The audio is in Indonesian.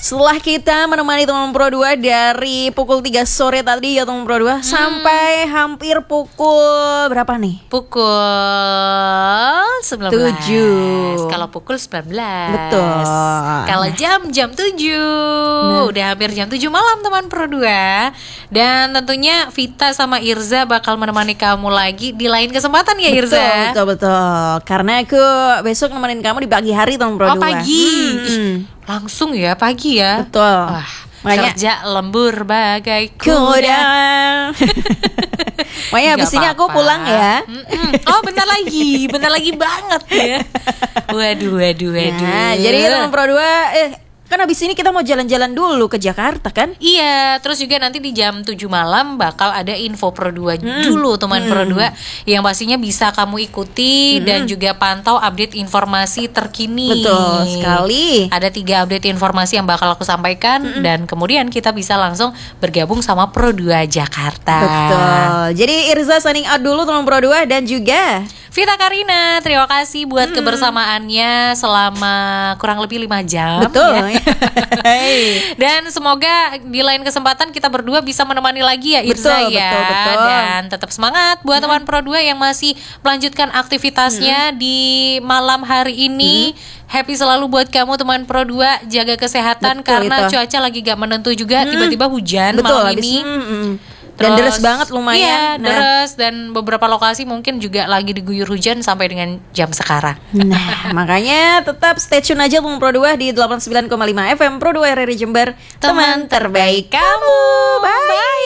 Setelah kita menemani teman Pro 2 dari pukul 3 sore tadi ya teman Pro 2 sampai hampir pukul berapa nih? Pukul 19. 7. Kalau pukul 19. Betul. Kalau jam 7. Udah hampir jam 7 malam teman Pro 2. Dan tentunya Vita sama Irza bakal menemani kamu lagi di lain kesempatan ya Irza. Betul. Karena aku besok nemenin kamu di pagi hari teman Pro 2. Oh pagi. Langsung ya pagi ya. Betul. Wah, makanya kerja lembur bagai kuda. kuda. Makanya abis ini aku pulang ya. Oh bentar lagi banget ya. Waduh. Nah, jadi teman Pro 2 kan abis ini kita mau jalan-jalan dulu ke Jakarta kan? Iya, terus juga nanti di jam 7 malam bakal ada info Pro 2 dulu teman Pro 2 yang pastinya bisa kamu ikuti dan juga pantau update informasi terkini. Betul sekali. Ada 3 update informasi yang bakal aku sampaikan dan kemudian kita bisa langsung bergabung sama Pro 2 Jakarta. Betul. Jadi Irza signing out dulu teman Pro 2 dan juga Vita Karina, terima kasih buat kebersamaannya selama kurang lebih 5 jam. betul. Ya. Dan semoga di lain kesempatan kita berdua bisa menemani lagi ya Irza ya. Betul. Dan tetap semangat buat teman Pro 2 yang masih melanjutkan aktivitasnya di malam hari ini. Happy selalu buat kamu teman Pro 2, jaga kesehatan. Betul, karena itu. cuaca lagi gak menentu juga, tiba-tiba hujan betul malam habis, ini. dan Terus, deres banget lumayan. Iya, deres dan beberapa lokasi mungkin juga lagi diguyur hujan sampai dengan jam sekarang. Nah, makanya tetap stay tune aja teman Pro 2 di 89,5 FM Pro 2 RRI Jember. Teman terbaik kamu. Bye.